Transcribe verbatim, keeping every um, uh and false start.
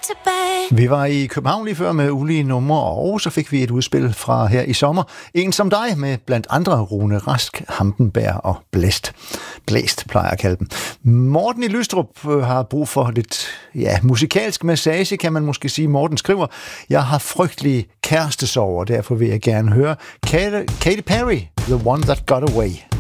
Vi var i København lige før med ulige numre, og så fik vi et udspil fra her i sommer. En som dig med blandt andre Rune Rask, Hampenberg og Blæst. Blæst plejer jeg at kalde dem. Morten i Lystrup har brug for lidt ja, musikalsk massage, kan man måske sige. Morten skriver, jeg har frygtelig kærestesorg, og derfor vil jeg gerne høre Katy Perry, The One That Got Away.